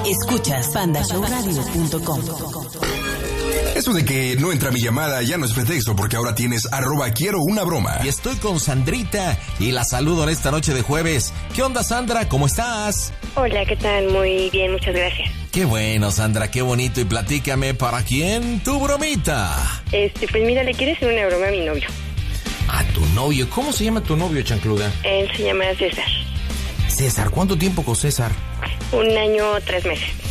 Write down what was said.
Escuchas pandashowradio.com. Eso de que no entra mi llamada ya no es pretexto, porque ahora tienes @quiero-una-broma. Y estoy con Sandrita y la saludo en esta noche de jueves. ¿Qué onda, Sandra? ¿Cómo estás? Hola, ¿qué tal? Muy bien, muchas gracias. Qué bueno, Sandra, qué bonito. Y platícame, ¿para quién tu bromita? Pues mira, le quiero hacer una broma a mi novio. ¿A tu novio? ¿Cómo se llama tu novio, chancluda? Él se llama César. César, ¿cuánto tiempo con César? 1 año, 3 meses.